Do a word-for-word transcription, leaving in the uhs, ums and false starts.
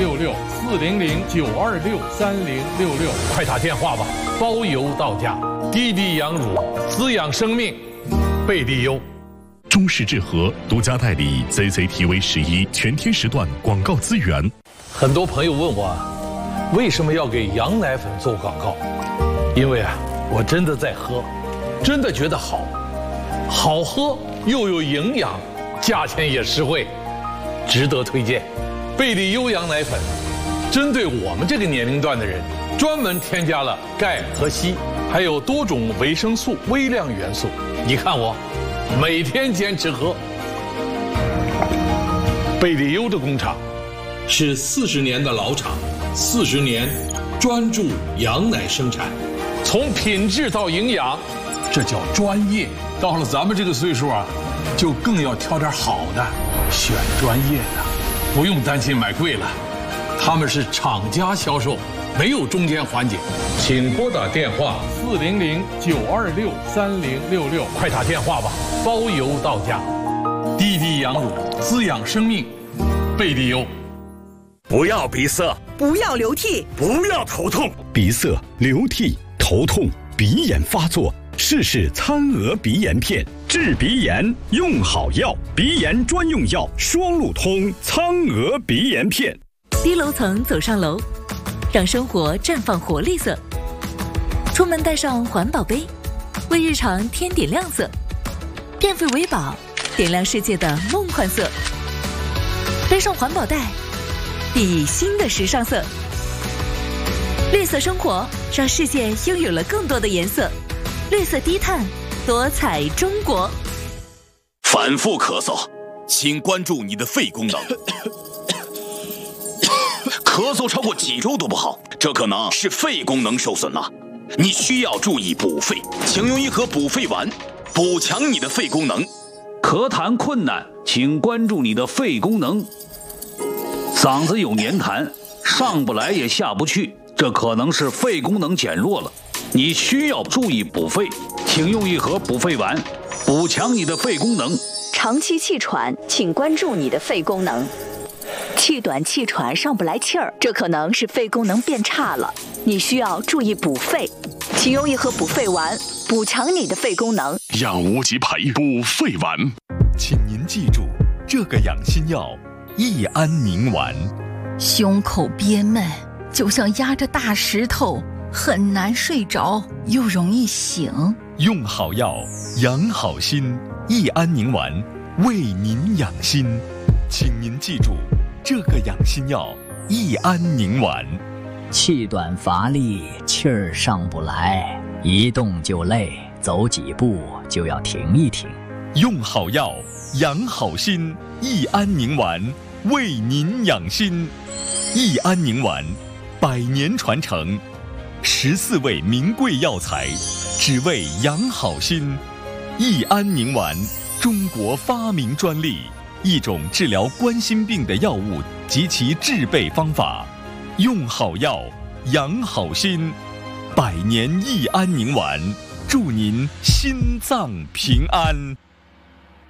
六六四零零九二六三零六六，快打电话吧，包邮到家。滴滴羊乳滋养生命，贝利优。 中视智和独家代理 C C T V 十一全天时段广告资源。 很多朋友问我，为什么要给羊奶粉做广告？因为啊，我真的在喝，真的觉得好，好喝又有营养，价钱也实惠，值得推荐。贝利优羊奶粉，针对我们这个年龄段的人，专门添加了钙和硒，还有多种维生素、微量元素。你看我，每天坚持喝。贝利优的工厂是四十年的老厂，四十年专注羊奶生产，从品质到营养，这叫专业。到了咱们这个岁数啊，就更要挑点好的，选专业的，不用担心买贵了。他们是厂家销售，没有中间环节。请拨打电话四零零九二六三零六六，快打电话吧，包邮到家。滴滴羊乳滋养生命，贝利优。 不要鼻塞， 不要流涕， 不要头痛。 鼻塞、流涕、头痛、鼻炎发作，试试餐鹅鼻炎片，治鼻炎用好药，鼻炎专用药双路通苍鹅鼻炎片。 低楼层走上楼，让生活绽放活力色。出门带上环保杯，为日常添点亮色。电费维保，点亮世界的梦幻色。背上环保袋，熠熠新的时尚色。绿色生活，让世界拥有了更多的颜色。绿色低碳，多彩中国。 反复咳嗽，请关注你的肺功能。咳嗽超过几周都不好，这可能是肺功能受损了。你需要注意补肺，请用一盒补肺丸，补强你的肺功能。 咳痰困难，请关注你的肺功能。嗓子有黏痰，上不来也下不去，这可能是肺功能减弱了。你需要注意补肺，请用一盒补肺丸，补强你的肺功能。 长期气喘，请关注你的肺功能。气短气喘上不来气儿，这可能是肺功能变差了，你需要注意补肺，请用一盒补肺丸，补强你的肺功能。 养无极培补肺丸， 请您记住这个养心药：益安宁丸。 胸口憋闷，就像压着大石头，很难睡着，又容易醒。 用好药，养好心，益安宁丸为您养心。请您记住这个养心药：益安宁丸。 气短乏力，气儿上不来，一动就累，走几步就要停一停。 用好药，养好心，益安宁丸为您养心。益安宁丸，百年传承，十四味名贵药材，只为养好心。益安宁丸，中国发明专利，一种治疗冠心病的药物及其制备方法。用好药，养好心，百年益安宁丸，祝您心脏平安。